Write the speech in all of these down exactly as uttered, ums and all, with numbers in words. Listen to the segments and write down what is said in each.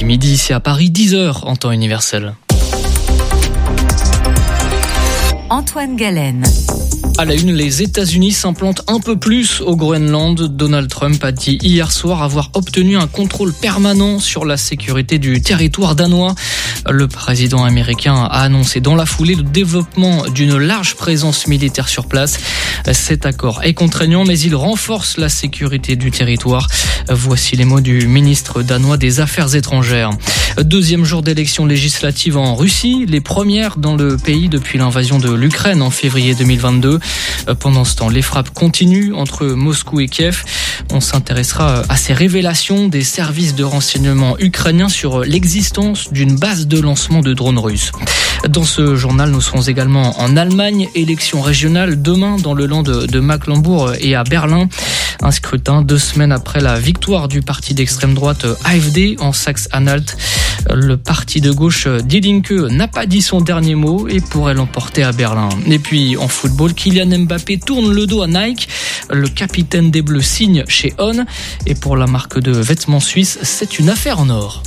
ici midi, ici à Paris, dix heures en temps universel. Antoine Galen. À la une, les États-Unis s'implantent un peu plus au Groenland. Donald Trump a dit hier soir avoir obtenu un contrôle permanent sur la sécurité du territoire danois. Le président américain a annoncé dans la foulée le développement d'une large présence militaire sur place. Cet accord est contraignant, mais il renforce la sécurité du territoire. Voici les mots du ministre danois des Affaires étrangères. Deuxième jour d'élection législative en Russie, les premières dans le pays depuis l'invasion de l'Ukraine en février deux mille vingt-deux. Pendant ce temps, les frappes continuent entre Moscou et Kiev. On s'intéressera à ces révélations des services de renseignement ukrainiens sur l'existence d'une base de lancement de drones russes. Dans ce journal, nous serons également en Allemagne, élection régionale demain dans le land de Mecklembourg et à Berlin. Un scrutin deux semaines après la victoire du parti d'extrême droite A F D en Saxe-Anhalt. Le parti de gauche Die Linke n'a pas dit son dernier mot et pourrait l'emporter à Berlin. Et puis en football, Kylian Mbappé tourne le dos à Nike. Le capitaine des Bleus signe chez On. Et pour la marque de vêtements suisse, c'est une affaire en or.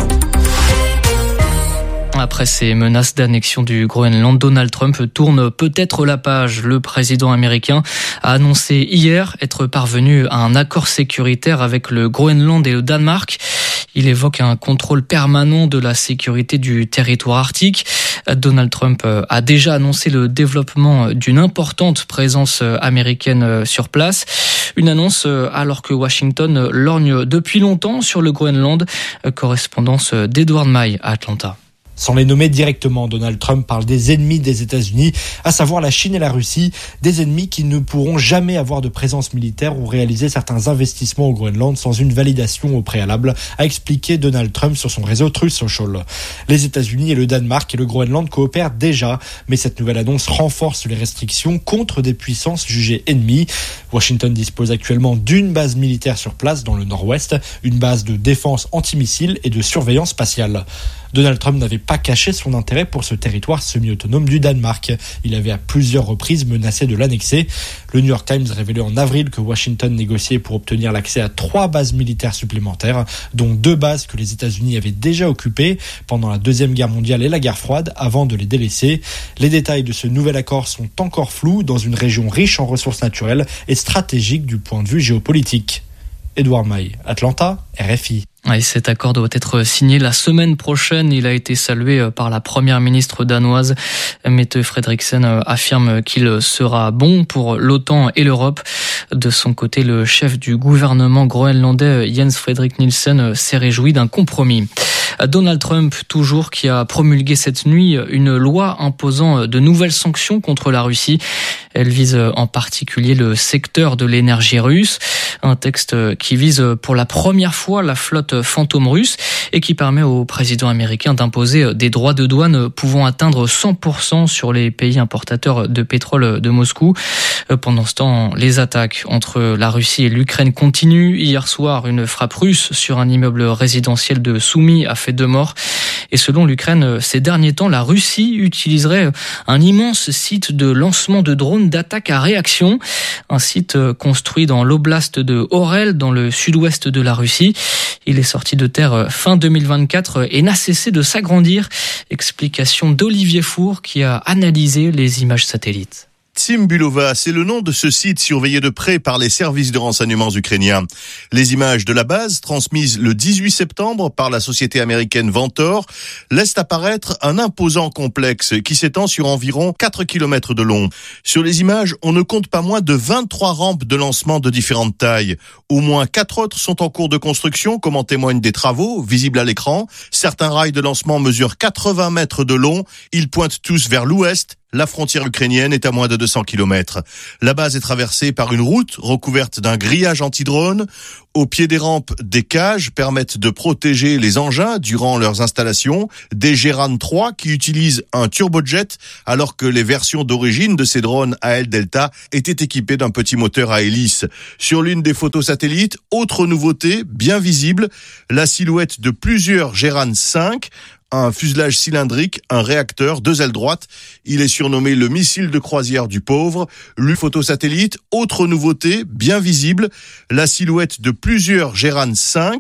Après ces menaces d'annexion du Groenland, Donald Trump tourne peut-être la page. Le président américain a annoncé hier être parvenu à un accord sécuritaire avec le Groenland et le Danemark. Il évoque un contrôle permanent de la sécurité du territoire arctique. Donald Trump a déjà annoncé le développement d'une importante présence américaine sur place. Une annonce alors que Washington lorgne depuis longtemps sur le Groenland. Correspondance d'Edward May à Atlanta. Sans les nommer directement, Donald Trump parle des ennemis des États-Unis, à savoir la Chine et la Russie, des ennemis qui ne pourront jamais avoir de présence militaire ou réaliser certains investissements au Groenland sans une validation au préalable, a expliqué Donald Trump sur son réseau Truth Social. Les États-Unis et le Danemark et le Groenland coopèrent déjà, mais cette nouvelle annonce renforce les restrictions contre des puissances jugées ennemies. Washington dispose actuellement d'une base militaire sur place dans le nord-ouest, une base de défense antimissile et de surveillance spatiale. Donald Trump n'avait pas caché son intérêt pour ce territoire semi-autonome du Danemark. Il avait à plusieurs reprises menacé de l'annexer. Le New York Times révélait en avril que Washington négociait pour obtenir l'accès à trois bases militaires supplémentaires, dont deux bases que les États-Unis avaient déjà occupées pendant la Deuxième Guerre mondiale et la guerre froide avant de les délaisser. Les détails de ce nouvel accord sont encore flous dans une région riche en ressources naturelles et stratégique du point de vue géopolitique. Edward May, Atlanta, R F I. Et cet accord doit être signé la semaine prochaine. Il a été salué par la première ministre danoise. Mette Frederiksen affirme qu'il sera bon pour l'OTAN et l'Europe. De son côté, le chef du gouvernement groenlandais, Jens Frederik Nielsen, s'est réjoui d'un compromis. Donald Trump, toujours, qui a promulgué cette nuit une loi imposant de nouvelles sanctions contre la Russie. Elle vise en particulier le secteur de l'énergie russe. Un texte qui vise pour la première fois la flotte fantôme russe et qui permet au président américain d'imposer des droits de douane pouvant atteindre cent pour cent sur les pays importateurs de pétrole de Moscou. Pendant ce temps, les attaques entre la Russie et l'Ukraine continuent. Hier soir, une frappe russe sur un immeuble résidentiel de Soumy a fait deux morts. Et selon l'Ukraine, ces derniers temps, la Russie utiliserait un immense site de lancement de drones d'attaque à réaction. Un site construit dans l'oblast de Orel, dans le sud-ouest de la Russie. Il est sorti de terre fin deux mille vingt-quatre et n'a cessé de s'agrandir. Explication d'Olivier Four qui a analysé les images satellites. Tsimbulova, c'est le nom de ce site surveillé de près par les services de renseignements ukrainiens. Les images de la base, transmises le dix-huit septembre par la société américaine Ventor, laissent apparaître un imposant complexe qui s'étend sur environ quatre kilomètres de long. Sur les images, on ne compte pas moins de vingt-trois rampes de lancement de différentes tailles. Au moins quatre autres sont en cours de construction, comme en témoignent des travaux, visibles à l'écran. Certains rails de lancement mesurent quatre-vingts mètres de long. Ils pointent tous vers l'ouest. La frontière ukrainienne est à moins de deux cents kilomètres. La base est traversée par une route recouverte d'un grillage anti-drone. Au pied des rampes, des cages permettent de protéger les engins durant leurs installations. Des Geran trois qui utilisent un turbojet, alors que les versions d'origine de ces drones A L Delta étaient équipées d'un petit moteur à hélice. Sur l'une des photos satellites, autre nouveauté, bien visible, la silhouette de plusieurs Geran cinq, un fuselage cylindrique, un réacteur, deux ailes droites. Il est surnommé le missile de croisière du pauvre. Le photosatellite, autre nouveauté, bien visible, la silhouette de plusieurs Geran cinq,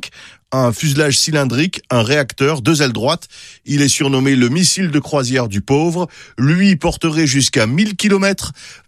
un fuselage cylindrique, un réacteur, deux ailes droites. Il est surnommé le missile de croisière du pauvre. Lui porterait jusqu'à mille kilomètres